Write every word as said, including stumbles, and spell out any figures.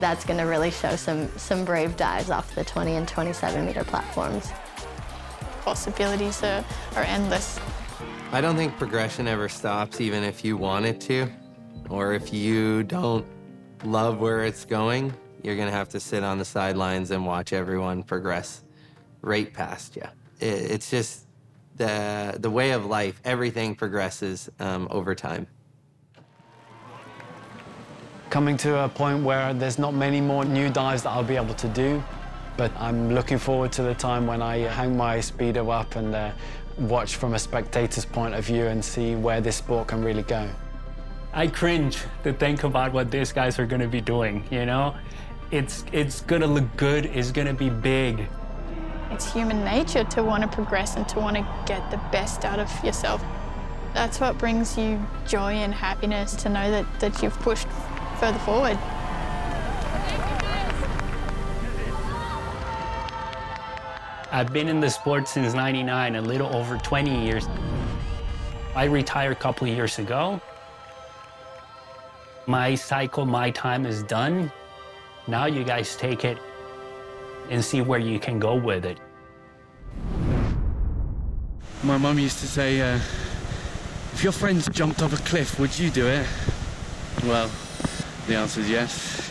That's going to really show some, some brave dives off the twenty and twenty-seven meter platforms. Possibilities are, are endless. I don't think progression ever stops, even if you want it to, or if you don't love where it's going, you're going to have to sit on the sidelines and watch everyone progress right past you. It, it's just the, the way of life. Everything progresses um, over time. Coming to a point where there's not many more new dives that I'll be able to do, but I'm looking forward to the time when I hang my Speedo up and uh, watch from a spectator's point of view and see where this sport can really go. I cringe to think about what these guys are going to be doing, you know? It's, it's going to look good, it's going to be big. It's human nature to want to progress and to want to get the best out of yourself. That's what brings you joy and happiness, to know that, that you've pushed further forward. I've been in the sport since ninety-nine, a little over twenty years. I retired a couple of years ago. My cycle, my time is done. Now you guys take it and see where you can go with it. My mum used to say, uh, if your friends jumped off a cliff, would you do it? Well, the answer is yes.